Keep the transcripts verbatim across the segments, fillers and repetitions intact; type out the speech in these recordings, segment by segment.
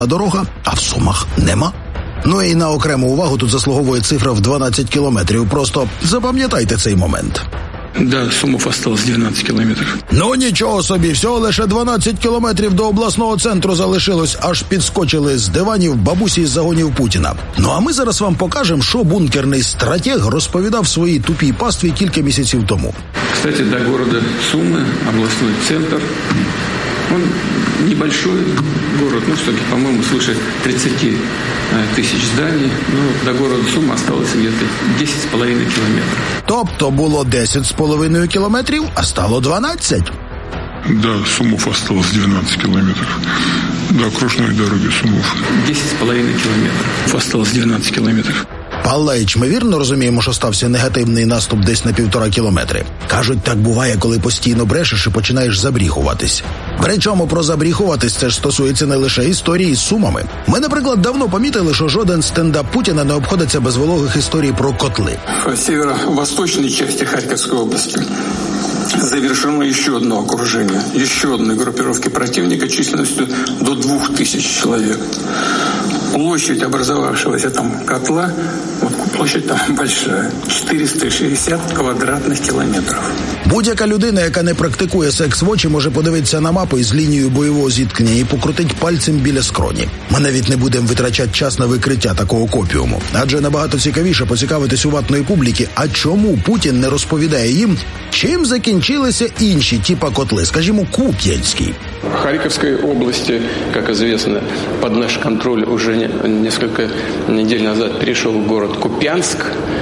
дорога, а в Сумах нема. Ну і на окрему увагу тут заслуговує цифра в дванадцять кілометрів. Просто запам'ятайте цей момент. Да, Сумов осталось дванадцять кілометрів. Ну нічого собі, всього лише дванадцять кілометрів до обласного центру залишилось, аж підскочили з диванів бабусі із загонів Путіна. Ну а ми зараз вам покажемо, що бункерний стратег розповідав своїй тупій пастві кілька місяців тому. Кстати, до города Сумы, областной центр, он небольшой город, ну, все-таки, по-моему, свыше тридцать тысяч зданий. Ну, до города Сумы осталось где-то десять с половиной километров. Тобто було десять з половиною кілометрів, а стало дванадцять. Да, Сумов осталось двенадцать километров. До окружной дороги Сумов. десять с половиной километров. Осталось двенадцать километров. Паллаїч, ми вірно розуміємо, що стався негативний наступ десь на півтора кілометри. Кажуть, так буває, коли постійно брешеш і починаєш забріхуватись. Причому про забріхуватись це ж стосується не лише історії з Сумами. Ми, наприклад, давно помітили, що жоден стендап Путіна не обходиться без вологих історій про котли. В северо-восточной части Харьковской области завершено еще одно окружение, еще одной группировки противника численностью до двух тысяч человек. Площадь образовавшегося там котла, вот площадь там большая, чотириста шістдесят квадратних кілометрів. Будь-яка людина, яка не практикує секс в очі, може подивитися на мапу із лінією бойового зіткнення і покрутить пальцем біля скроні. Ми навіть не будемо витрачати час на викриття такого копіуму. Адже набагато цікавіше поцікавитись у ватної публіки, а чому Путін не розповідає їм, чим закінчилися інші типа котли, скажімо, Куп'янський. В Харьковской области, как известно, под наш контроль уже несколько недель назад перешел город Купянск.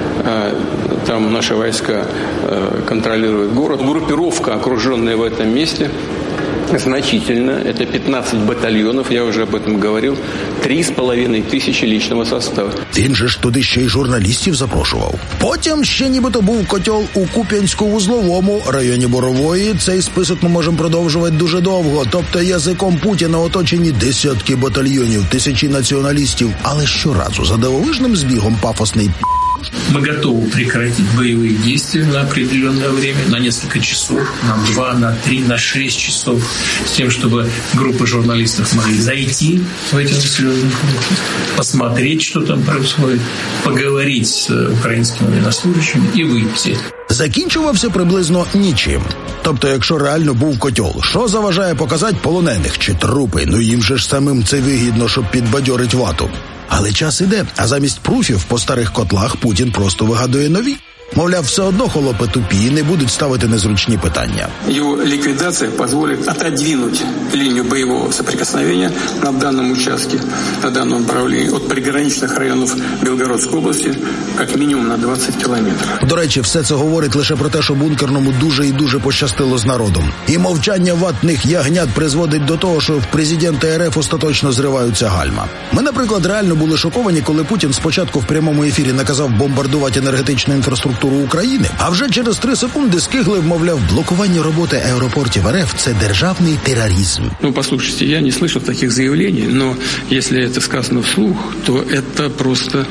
Там наши войска контролируют город. Группировка, окруженная в этом месте, значительно. Это пятнадцать батальонов, я уже об этом говорил. Три з половиною тисячі личного составу. Він же ж туди ще й журналістів запрошував. Потім ще нібито був котел у Куп'янську-Вузловому, районі Борової. Цей список ми можемо продовжувати дуже довго. Тобто язиком Путіна оточені десятки батальйонів, тисячі націоналістів. Але щоразу за дивовижним збігом пафосний пі***. Мы готовы прекратить боевые действия на определенное время, на несколько часов, на два, на три, на шесть часов, с тем, чтобы группы журналистов могли зайти в эти населенные пункты, посмотреть, что там происходит, поговорить с украинскими военнослужащими и выйти. Закінчувався приблизно нічим. Тобто, якщо реально був котел, що заважає показати полонених чи трупи? Ну їм же ж самим це вигідно, щоб підбадьорить вату. Але час іде, а замість пруфів по старих котлах Путін просто вигадує нові. Мовляв, все одно холопи тупі і не будуть ставити незручні питання. Його ліквідація дозволить отодвинуть лінію бойового соприкосновения на даному участку, на даному направленні від приграничних районів Білгородської області як мінімум на двадцять кілометрів. До речі, все це говорить лише про те, що бункерному дуже і дуже пощастило з народом. І мовчання ватних ягнят призводить до того, що в президента РФ остаточно зриваються гальма. Ми, наприклад, реально були шоковані, коли Путін спочатку в прямому ефірі наказав бомбардувати енергетичну інфраструктуру України, а вже через три секунди скиглив, мовляв, блокування роботи аеропортів РФ – це державний терроризм. Ну, послушайте, я не слышал таких заявлений, но если это сказано вслух, то это просто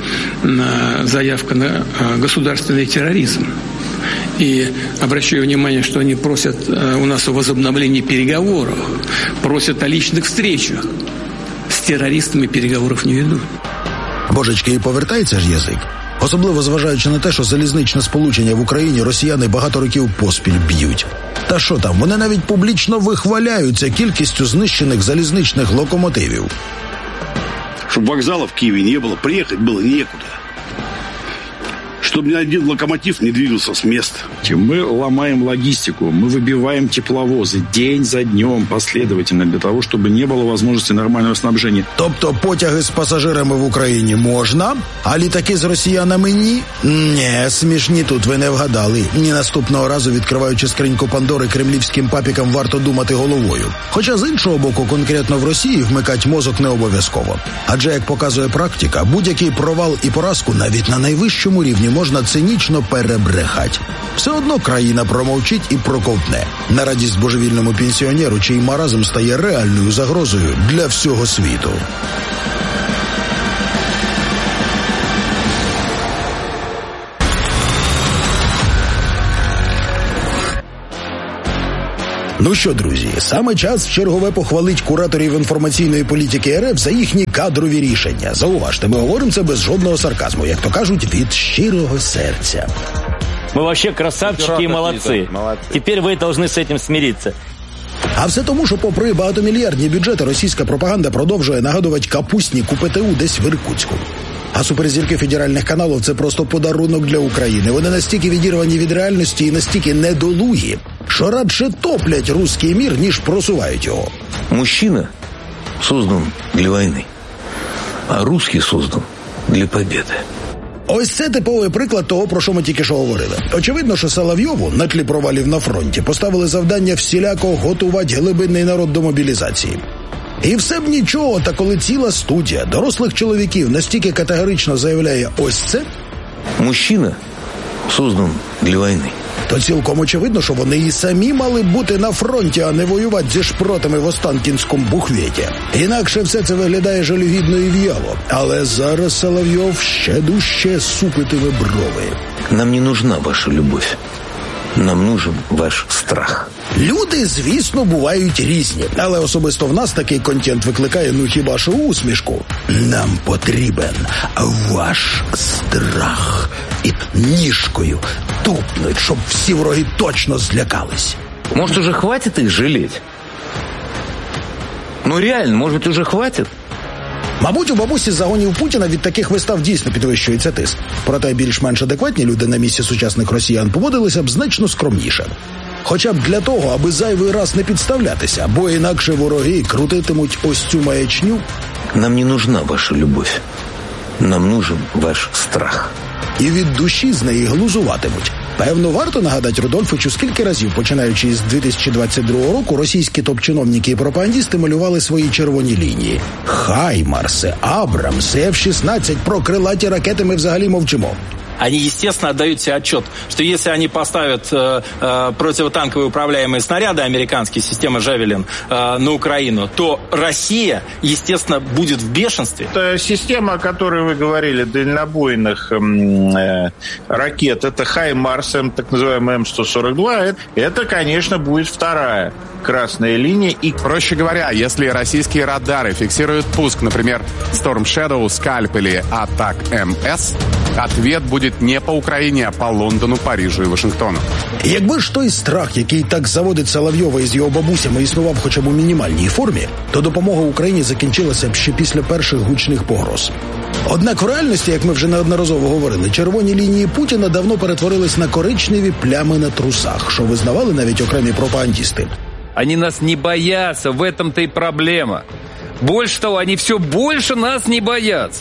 заявка на государственный терроризм. И обращаю внимание, что они просят у нас о возобновлении переговоров, просят о личных встречах. С террористами переговоров не ведут. Божечки, і повертається ж язик. Особливо зважаючи на те, що залізничне сполучення в Україні росіяни багато років поспіль б'ють. Та що там, вони навіть публічно вихваляються кількістю знищених залізничних локомотивів. Щоб вокзала в Києві не було, приїхати було некуди. Чтобы ни один локомотив не двигался с места. Мы ломаем логистику, мы выбиваем тепловозы день за днем последовательно для того, чтобы не было возможности нормального снабжения. Тобто потяги з пасажирами в Україні можна, а літаки з росіянами ні? Ні, смішні тут ви не вгадали. Ні наступного разу, відкриваючи скриньку Пандори, кремлівським папікам варто думати головою. Хоча з іншого боку, конкретно в Росії вмикать мозок не обов'язково. Адже, як показує практика, будь-який провал і поразку навіть на найвищому рівні можна цинічно перебрехати. Все одно країна промовчить і проковтне. На радість божевільному пенсіонеру, чий маразм стає реальною загрозою для всього світу. Ну що, друзі, саме час в чергове похвалить кураторів інформаційної політики РФ за їхні кадрові рішення. Зауважте, ми говоримо це без жодного сарказму, як то кажуть, від щирого серця. Мы вообще красавчики и молодцы. Теперь вы должны с этим смириться. А все тому, що попри багатомільярдні бюджети, російська пропаганда продовжує нагадувати капустніку ПТУ десь в Іркутську. А суперзірки федеральних каналів – це просто подарунок для України. Вони настільки відірвані від реальності і настільки недолугі, що радше топлять руський мір, ніж просувають його. Мужчина создан для війни, а русский создан для победы. Ось це типовий приклад того, про що ми тільки що говорили. Очевидно, що Соловйову на тлі провалів на фронті поставили завдання всіляко готувати глибинний народ до мобілізації. І все б нічого, та коли ціла студія дорослих чоловіків настільки категорично заявляє ось це, мужчина создан для війни, то цілком очевидно, що вони і самі мали бути на фронті, а не воювати зі шпротами в Останкінському бухветі. Інакше все це виглядає жалюгідно і в'яло. Але зараз Соловйов ще дужче супитиме брови. Нам не нужна ваша любов. Нам нужен ваш страх. Люди, звісно, бувають різні, але особисто в нас такий контент викликає, ну хіба що усмішку. Нам потрібен ваш страх. І ніжкою тупнуть, щоб всі вороги точно злякались. Может, уже хватит их жалеть? Ну реально, может, уже хватит? Мабуть, у бабусі з загонів Путіна від таких вистав дійсно підвищується тиск. Проте більш-менш адекватні люди на місці сучасних росіян поводилися б значно скромніше. Хоча б для того, аби зайвий раз не підставлятися, бо інакше вороги крутитимуть ось цю маячню. Нам не нужна ваша любов. Нам нужен ваш страх. І від душі з неї глузуватимуть. Певно, варто нагадати Рудольфичу, скільки разів, починаючи з дві тисячі двадцять другого року, російські топ-чиновники і пропагандісти малювали свої червоні лінії. Хаймарси, Абрамси, еф шістнадцять, про крилаті ракети ми взагалі мовчимо. Они, естественно, отдают себе отчет, что если они поставят э, э, противотанковые управляемые снаряды американские, системы «Жавелин», э, на Украину, то Россия, естественно, будет в бешенстве. Это система, о которой вы говорили, дальнобойных э, ракет, это «Хаймарс», так называемый эм сто сорок два, это, конечно, будет вторая красная линия. И, проще говоря, если российские радары фиксируют пуск, например, Storm Shadow, Scalp или Атак эм эс, ответ будет не по Україні, а по Лондону, Парижу і Вашингтону. Якби ж той страх, який так заводить Соловйова із його бабусями, існував хоча б у мінімальній формі, то допомога Україні закінчилася б ще після перших гучних погроз. Однак в реальності, як ми вже неодноразово говорили, червоні лінії Путіна давно перетворились на коричневі плями на трусах, що визнавали навіть окремі пропагандісти. Они нас не боятся, в этом-то и проблема. Больше того, они все больше нас не боятся.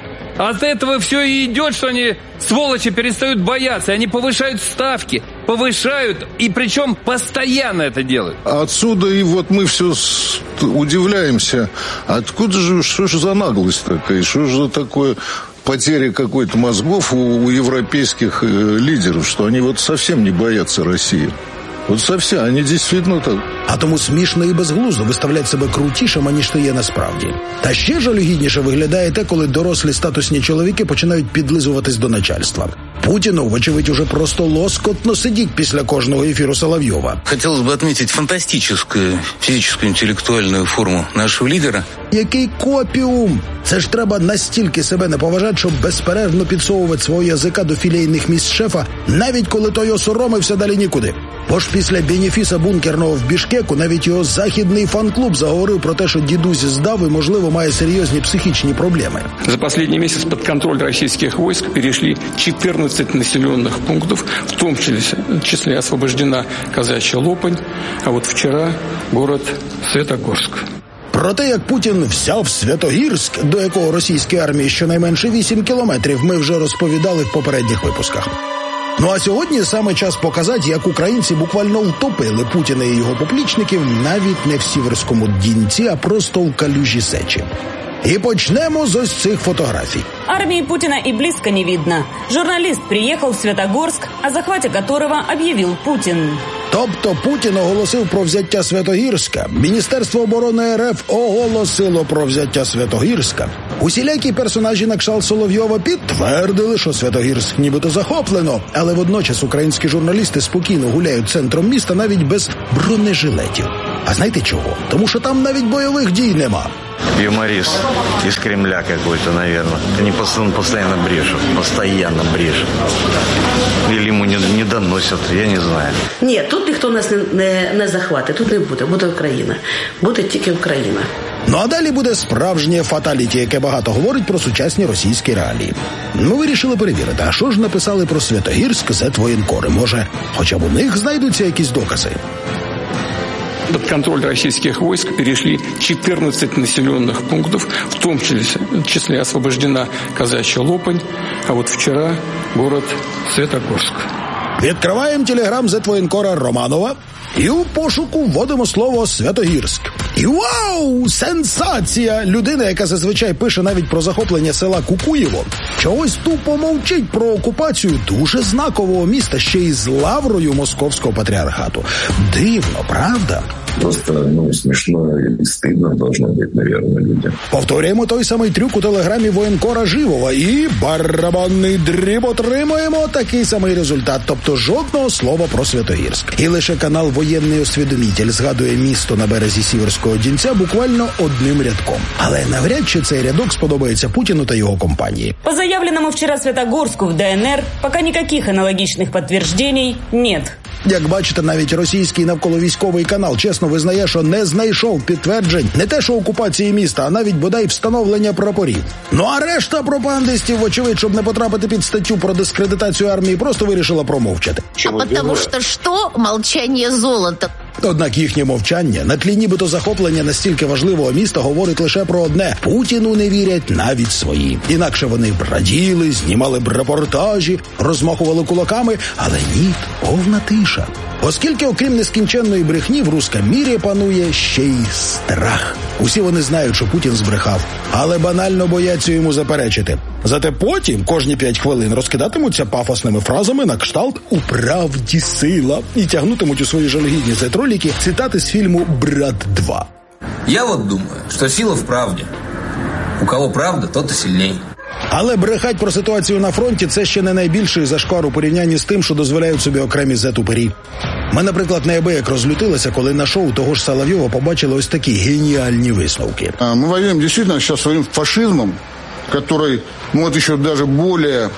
А от этого все и идет, что они, сволочи, перестают бояться. Они повышают ставки, повышают, и причем постоянно это делают. Отсюда и вот мы все удивляемся, откуда же, что же за наглость такая, что же за такое потеря какой-то мозгов у, у европейских э, лидеров, что они вот совсем не боятся России. От совсем, вони дійсно так. А тому смішно і безглуздо виставлять себе крутішими, ніж то є насправді. Та ще жалюгідніше виглядає те, коли дорослі статусні чоловіки починають підлизуватись до начальства. Путіну, вочевидь, уже просто лоскотно сидіть після кожного ефіру Соловйова. Хотілося б відмітити фантастичну фізичну інтелектуальну форму нашого лідера. Який копіум! Це ж треба настільки себе не поважати, щоб безперервно підсовувати свого язика до філейних місць шефа, навіть коли той осоромився далі нікуди. Бо ж після бенефіса бункерного в Бішкеку навіть його західний фан-клуб заговорив про те, що дідусь здав і, можливо, має серйозні психічні проблеми. За последний месяц под контроль российских войск перешли четырнадцать населенных пунктов, в том числе освобождена Казачья Лопань, а вот вчера город Светогорск. Про те, як Путін взяв Святогірськ, до якого російській армії щонайменше вісім кілометрів, ми вже розповідали в попередніх випусках. Ну а сьогодні саме час показати, як українці буквально втопили Путіна і його поплічників навіть не в Сіверському Дінці, а просто в калюжі сечі. И почнемо з ось цих фотографий. Армии Путина и близко не видно. Журналист приехал в Светогорск, о захвате которого объявил Путин. Тобто Путін оголосив про взяття Святогірська, Міністерство оборони РФ оголосило про взяття Святогірська. Усілякі персонажі на кшталт Соловйова підтвердили, що Святогірськ нібито захоплено, але водночас українські журналісти спокійно гуляють центром міста навіть без бронежилетів. А знаєте чого? Тому що там навіть бойових дій нема. Юморист из Кремля какой-то, наверное. Они постоянно брешут, постоянно брешут. Или ему не, не доносят, я не знаю. Ні, тут ніхто нас не, не, не захватить, тут не буде, буде Україна. Буде тільки Україна. Ну а далі буде справжнє фаталіті, яке багато говорить про сучасні російські реалії. Ми вирішили перевірити, а що ж написали про Святогірськ зет-воєнкори? Може, хоча б у них знайдуться якісь докази? Под контроль российских войск перешли четырнадцать населенных пунктов, в том числе освобождена Казачья Лопань, а вот вчера город Светогорск. Відкриваємо телеграм зет-воєнкора Романова і у пошуку вводимо слово «Святогірськ». І вау! Сенсація! Людина, яка зазвичай пише навіть про захоплення села Кукуєво, чогось тупо мовчить про окупацію дуже знакового міста, ще й з лаврою московського патріархату. Дивно, правда? Просто, ну, смешно и стыдно должно быть, наверное, людям. Повторюємо той самий трюк у телеграмі воєнкора Живова і барабанний дріб отримуємо такий самий результат, тобто жодного слова про Святогірськ. І лише канал «Воєнний освідомитель» згадує місто на березі Сіверського Дінця буквально одним рядком. Але навряд чи цей рядок сподобається Путіну та його компанії. По заявленному вчера Святогорску в ДНР пока никаких аналогичных подтверждений нет. Як бачите, навіть російський навколовійськовий канал чесно визнає, що не знайшов підтверджень не те, що окупації міста, а навіть бодай встановлення прапорів. Ну а решта пропагандистів, вочевидь, щоб не потрапити під статтю про дискредитацію армії, просто вирішила промовчати. А потому що що? Молчання золота. Однак їхнє мовчання на тлі нібито захоплення настільки важливого міста говорить лише про одне – Путіну не вірять навіть свої. Інакше вони б раділи, знімали б репортажі, розмахували кулаками, але ні, повна тиша. Оскільки окрім нескінченної брехні в руському мірі панує ще й страх. Усі вони знають, що Путін збрехав, але банально бояться йому заперечити. Зате потім кожні п'ять хвилин розкидатимуться пафосними фразами на кшталт «У правді сила» і тягнутимуть у свої жалюгідні зет-ролики цитати з фільму «Брат два». Я вот думаю, что сила в правде. У кого правда, тот и сильней. Але брехать про ситуацію на фронті – це ще не найбільший зашквар у порівнянні з тим, що дозволяють собі окремі зет-упері. Ми, наприклад, неабияк розлютилися, коли на шоу того ж Соловйова побачили ось такі геніальні висновки. Мы воюем действительно сейчас своим фашизмом, который, ну, вот еще даже более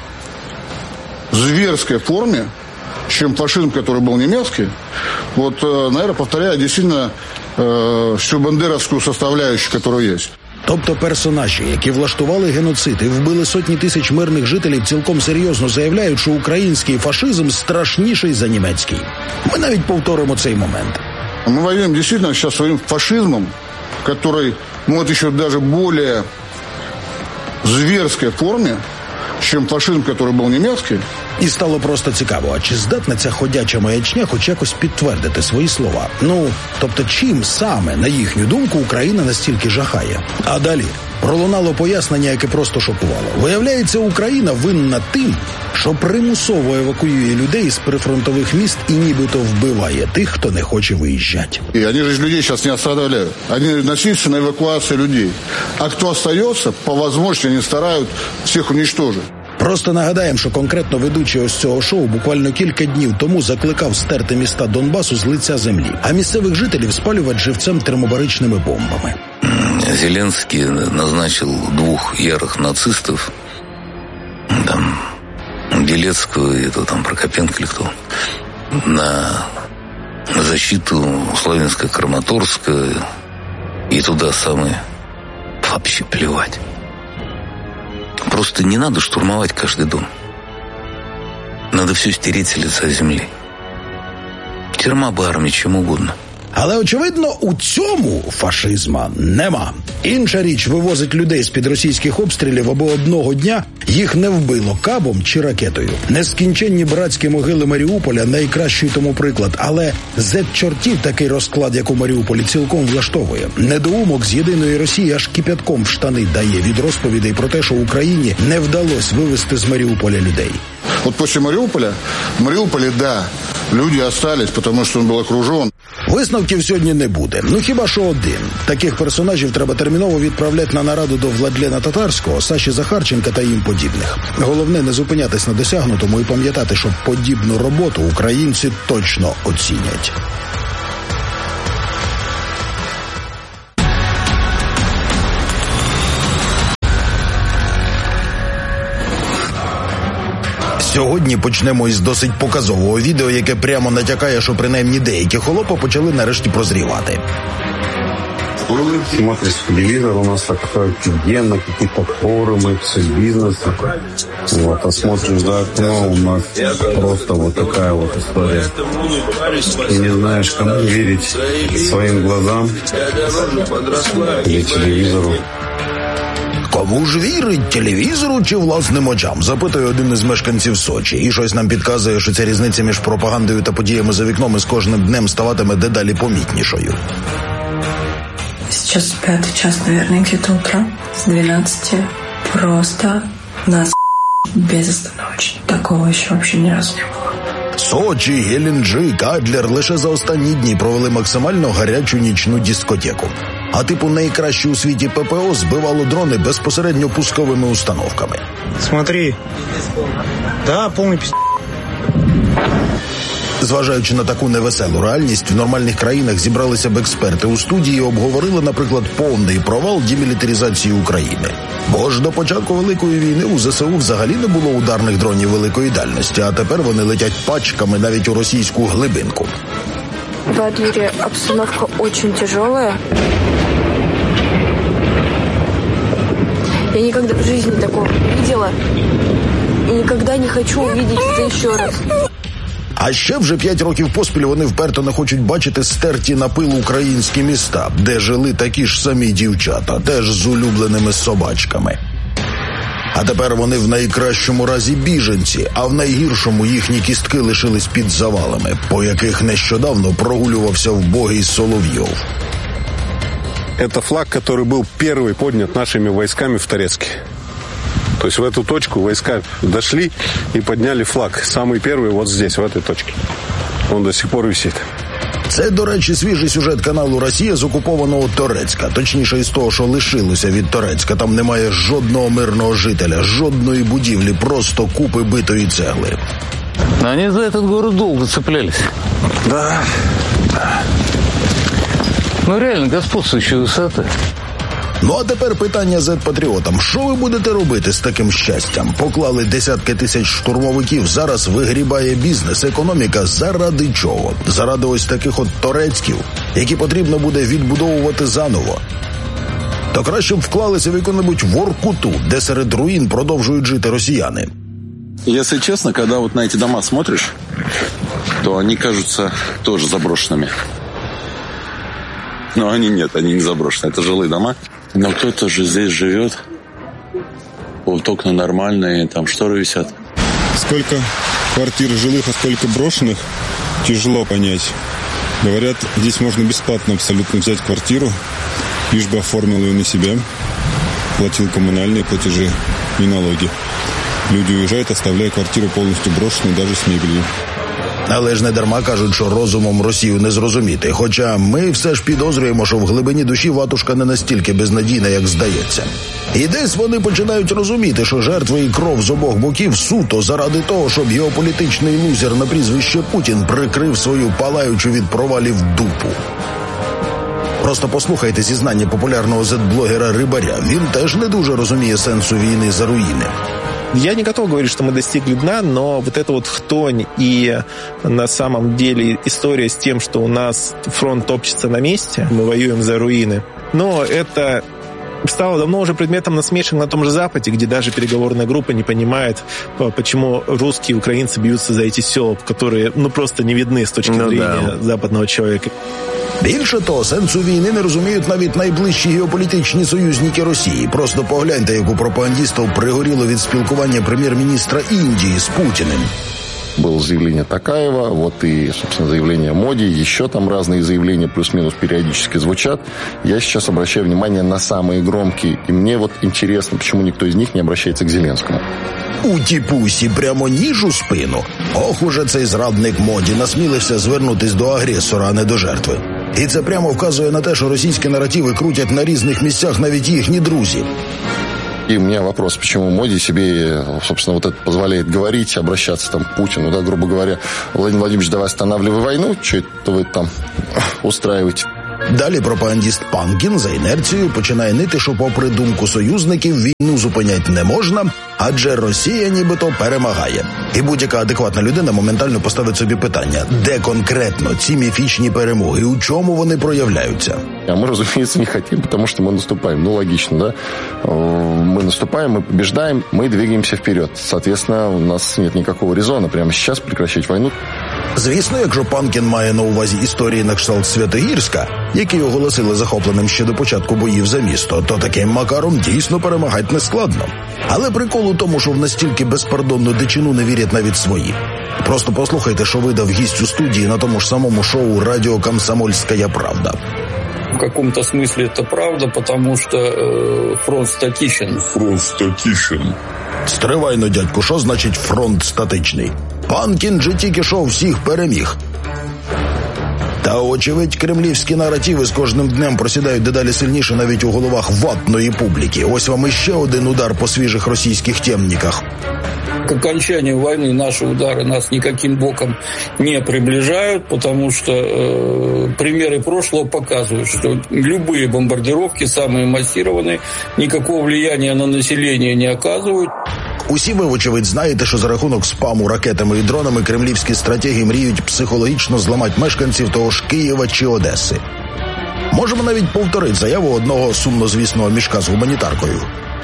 зверской форме, чем фашизм, который был немецкий. Вот, наверное, повторяю действительно всю бандеровскую составляющую, которая есть. Тобто персонажі, які влаштували геноцид і вбили сотні тисяч мирних жителів, цілком серйозно заявляють, що український фашизм страшніший за німецький. Ми навіть повторимо цей момент. Мы воюем действительно сейчас своим фашизмом, который, ну, вот еще даже более зверской форме, чем фашизм, который был немецкий. І стало просто цікаво, а чи здатна ця ходяча маячня хоч якось підтвердити свої слова? Ну, тобто чим саме, на їхню думку, Україна настільки жахає? А далі пролунало пояснення, яке просто шокувало. Виявляється, Україна винна тим, що примусово евакуює людей з прифронтових міст і нібито вбиває тих, хто не хоче виїжджати. И они же людей сейчас не оставляют. Они насильственно эвакуация людей. А кто остается, по возможности они старают всех уничтожить. Просто нагадаємо, що конкретно ведучий ось цього шоу буквально кілька днів тому закликав стерти міста Донбасу з лиця землі, а місцевих жителів спалювати живцем термобаричними бомбами. Зеленский назначил двух ярых нацистов, там, Белецкого, это там Прокопенко или кто, на защиту Славянска-Краматорска, и туда самое вообще плевать. Просто не надо штурмовать каждый дом. Надо все стереть с лица земли. Тюрьма бы армии, чем угодно. Але, очевидно, у цьому фашизма нема. Інша річ вивозить людей з-під російських обстрілів, аби одного дня їх не вбило кабом чи ракетою. Нескінченні братські могили Маріуполя – найкращий тому приклад. Але зет-чортів такий розклад, як у Маріуполі, цілком влаштовує. Недоумок з єдиної Росії аж кипятком в штани дає від розповідей про те, що Україні не вдалося вивезти з Маріуполя людей. Вот после Мариуполя, в Мариуполе, да, Люди остались, потому что он был окружен. Висновків сьогодні не буде. Ну хіба що один. Таких персонажів треба терміново відправляти на нараду до Владлена Татарського, Саші Захарченка та їм подібних. Головне не зупинятись на досягнутому і пам'ятати, що подібну роботу українці точно оцінять. Сьогодні почнемо із досить показового відео, яке прямо натякає, що принаймні деякі холопи почали нарешті прозрівати. Смотришь телевизор, у нас так офигенно, какие-то форумы, все бизнес. Вот, а смотришь за окно, у нас просто вот такая вот история. И не знаешь, кому верить, своим глазам или телевизору. Кому ж вірить, телевізору чи власним очам? Запитує один із мешканців Сочі. І щось нам підказує, що ця різниця між пропагандою та подіями за вікном із кожним днем ставатиме дедалі помітнішою. Сейчас пятый час, наверное, где-то утра. С двенадцати просто нас безостановочно. Такого еще вообще ни разу не было. Сочі, Геленджик, Адлер лише за останні дні провели максимально гарячу нічну дискотеку. А типу найкраще у світі ППО збивало дрони безпосередньо пусковими установками. Смотри. Да, повний пі***. Зважаючи на таку невеселу реальність, в нормальних країнах зібралися б експерти у студії і обговорили, наприклад, повний провал демілітаризації України. Бо ж до початку Великої війни у ЗСУ взагалі не було ударних дронів великої дальності, а тепер вони летять пачками навіть у російську глибинку. В Адлере обстановка очень тяжелая. Я никогда в жизни такого не видела и никогда не хочу увидеть это еще раз. А ще вже п'ять років поспіль вони вперто не хочуть бачити стерті на пил українські міста, де жили такі ж самі дівчата, теж з улюбленими собачками. А тепер вони в найкращому разі біженці, а в найгіршому їхні кістки лишились під завалами, по яких нещодавно прогулювався вбогий Соловйов. Это флаг, который был первый поднят нашими войсками в Торецке. То есть в эту точку войска дошли и подняли флаг. Самый первый вот здесь, в этой точке. Он до сих пор висит. Це, до речі, свіжий сюжет каналу «Росія» з окупованого Торецька. Точніше, із того, що лишилося від Торецька. Там немає жодного мирного жителя, жодної будівлі, просто купи битої цегли. Они за этот город долго цеплялись. Да. Ну реально, господствующие высоты. Ну а тепер питання зет-патріотам. Що ви будете робити з таким щастям? Поклали десятки тисяч штурмовиків, зараз вигрібає бізнес, економіка. Заради чого? Заради ось таких от торецьків, які потрібно буде відбудовувати заново. То краще б вклалися в яку-небудь Воркуту, де серед руїн продовжують жити росіяни. Если честно, когда вот на эти дома смотришь, то они кажутся тоже заброшенными. Но они нет, они не заброшенные. Это жилые дома. Но кто-то же здесь живет. Вот окна нормальные, там шторы висят. Сколько квартир жилых, а сколько брошенных, тяжело понять. Говорят, здесь можно бесплатно абсолютно взять квартиру, лишь бы оформил ее на себя, платил коммунальные платежи и налоги. Люди уезжают, оставляя квартиру полностью брошенной, даже с мебелью. Але ж не дарма кажуть, що розумом Росію не зрозуміти. Хоча ми все ж підозрюємо, що в глибині душі ватушка не настільки безнадійна, як здається. І десь вони починають розуміти, що жертви і кров з обох боків суто заради того, щоб геополітичний лузер на прізвище Путін прикрив свою палаючу від провалів дупу. Просто послухайте зізнання популярного зет-блогера Рибаря. Він теж не дуже розуміє сенсу війни за руїни. Я не готов говорить, что мы достигли дна, но вот эта вот хтонь и на самом деле история с тем, что у нас фронт топчется на месте, мы воюем за руины, но это стало давно уже предметом насмешек на том же Западе, где даже переговорная группа не понимает, почему русские и украинцы бьются за эти села, которые ну просто не видны с точки ну, зрения да. западного человека. Більше того, сенсу війни не розуміють навіть найближчі геополітичні союзники Росії. Просто погляньте, як у пропагандистів пригоріло від спілкування прем'єр-міністра Індії з Путіним. было заявление Токаева, вот и, собственно, заявление Моди, еще там разные заявления плюс-минус периодически звучат. Я сейчас обращаю внимание на самые громкие, и мне вот интересно, почему никто из них не обращается к Зеленскому. У тіпусі прямо ніж у спину. Ох, уже цей зрадник Моді насмілився звернутись до агресора, а не до жертви. І це прямо вказує на те, що російські наративи крутять на різних місцях навіть їхні друзі. И у меня вопрос, почему Моди себе, собственно, вот это позволяет говорить, обращаться там к Путину, да, грубо говоря, Владимир Владимирович, давай останавливай войну, что это вы там устраиваете? Далі пропагандіст Панкін за інерцією починає нити, що попри думку союзників війну зупиняти не можна, адже Росія нібито перемагає. І будь-яка адекватна людина моментально поставить собі питання, де конкретно ці міфічні перемоги, у чому вони проявляються. А мы, разумеется, не хотим, потому что мы наступаем. Ну, логично, да? Мы наступаем, мы побеждаем, мы двигаемся вперед. Соответственно, у нас нет никакого резона прямо сейчас прекращать войну. Звісно, якщо Панкін має на увазі історії на кшталт Святогірська, які оголосили захопленим ще до початку боїв за місто, то таким макаром дійсно перемагати не складно. Але прикол у тому, що в настільки безпардонну дичину не вірять навіть свої. Просто послухайте, що видав гість у студії на тому ж самому шоу «Радіо Комсомольська правда». В каком-то смысле это правда, потому что э, фронт статичен. Фронт статичен. Стривайно, дядьку, що значить фронт статичний? Панкін же тільки що всіх переміг. Та, очевидь, кремлівські наративи з кожним днем просідають дедалі сильніше навіть у головах ватної публіки. Ось вам іще один удар по свіжих російських темниках. К окончанию войны наши удары нас никаким боком не приближают, потому что э, примеры прошлого показывают, что любые бомбардировки, самые массированные, никакого влияния на население не оказывают. Усі ви, вочевидь, знаєте, що за рахунок спаму ракетами і дронами кремлівські стратеги мріють психологічно зламати мешканців того ж Києва чи Одеси. Можемо навіть повторити заяву одного сумнозвісного мішка з гуманітаркою.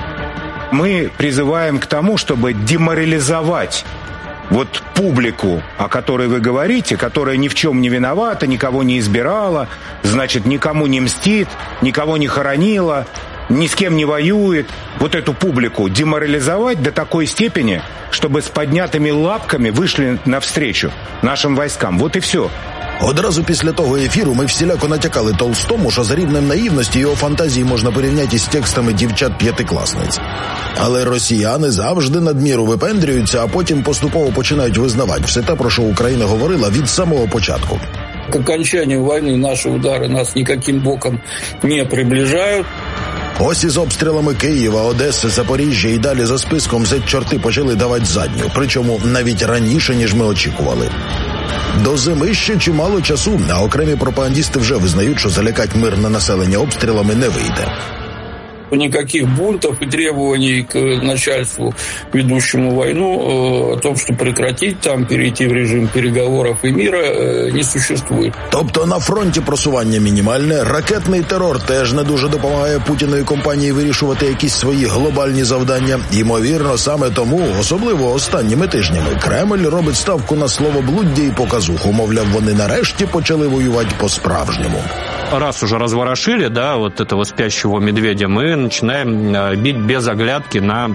Мы призываем к тому, чтобы деморализовать вот публику, о которой вы говорите, которая ни в чем не виновата, никого не избирала, значит, никому не мстит, никого не хоронила, ни с кем не воюет. Вот эту публику деморализовать до такой степени, чтобы с поднятыми лапками вышли навстречу нашим войскам. Вот и все. Одразу після того ефіру ми всіляко натякали Толстому, що за рівнем наївності його фантазії можна порівняти з текстами дівчат-п'ятикласниць. Але росіяни завжди надміру випендрюються, а потім поступово починають визнавати все те, про що Україна говорила від самого початку. К окончанию войны наши удары нас никаким боком не приближают. Ось із обстрілами Києва, Одеси, Запоріжжя і далі за списком зет-чорти почали давати задню, причому навіть раніше, ніж ми очікували. До зими ще чимало часу, а окремі пропагандісти вже визнають, що залякати мирне населення обстрілами не вийде. Никаких бунтов и требований к начальству, ведущему войну, о том, что прекратить там, перейти в режим переговоров и мира, не существует. Тобто на фронті просування мінімальне, ракетний терор теж не дуже допомагає Путіну і компанії вирішувати якісь свої глобальні завдання. Ймовірно, саме тому, особливо останніми тижнями, Кремль робить ставку на словоблуддя і показуху. Мовляв, вони нарешті почали воювати по-справжньому. Раз уже разворошили, да, вот этого спящего медведя, мы начинаем бить без оглядки на,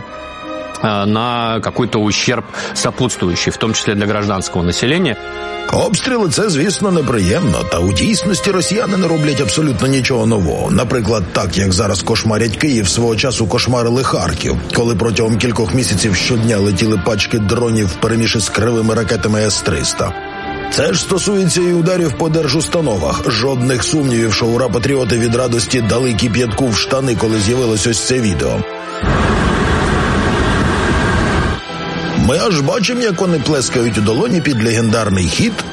на какой-то ущерб сопутствующий, в том числе для гражданского населения. Обстріли – це, звісно, неприємно, та у дійсності росіяни не роблять абсолютно нічого нового. Наприклад, так, як зараз кошмарять Київ, свого часу кошмарили Харків, коли протягом кількох місяців щодня летіли пачки дронів впереміші з кривими ракетами С триста. Це ж стосується і ударів по держустановах. Жодних сумнівів, що ура-патріоти від радості дали кип'ятку в штани, коли з'явилось ось це відео. Ми аж бачимо, як вони плескають у долоні під легендарний хіт